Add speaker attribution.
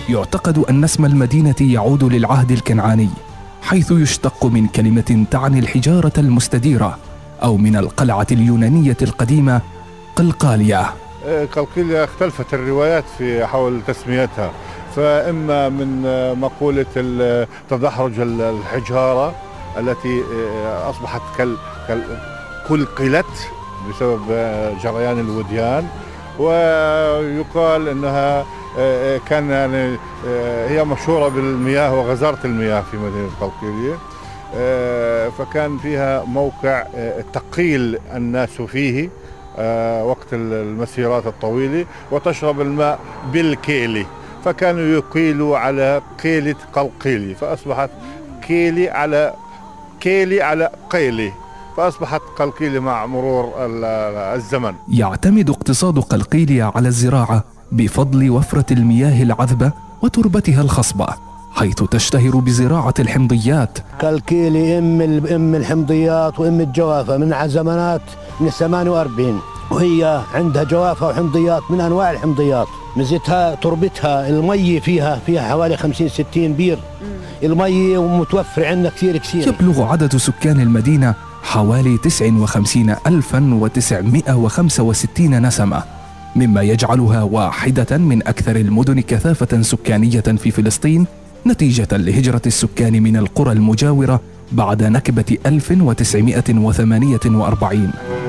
Speaker 1: يعتقد أن اسم المدينة يعود للعهد الكنعاني، حيث يشتق من كلمة تعني الحجارة المستديرة، أو من القلعة اليونانية القديمة قلقاليا.
Speaker 2: قلقاليا اختلفت الروايات في حول تسميتها، فإما من مقولة تدحرج الحجارة التي أصبحت قلقلت بسبب جريان الوديان، ويقال أنها كان يعني هي مشهورة بالمياه وغزارة المياه في مدينة قلقاليا، فكان فيها موقع تقيل الناس فيه وقت المسيرات الطويلة وتشرب الماء بالكيلي، فكانوا يقيلوا على قيلة قلقاليا، فأصبحت كيلي على قيلي، فأصبحت قلقاليا مع مرور الزمن.
Speaker 1: يعتمد اقتصاد قلقاليا على الزراعة بفضل وفرة المياه العذبة وتربتها الخصبة، حيث تشتهر بزراعة الحمضيات.
Speaker 3: قلقاليا أم الحمضيات وأم الجوافة من زمانات من 48، وهي عندها جوافة وحمضيات من أنواع الحمضيات. ميزتها تربتها، المي فيها حوالي 50-60 بير، المي متوفر عندنا كثير.
Speaker 1: يبلغ عدد سكان المدينة حوالي 59,965 نسمة، مما يجعلها واحدة من أكثر المدن كثافة سكانية في فلسطين، نتيجة لهجرة السكان من القرى المجاورة بعد نكبة 1948.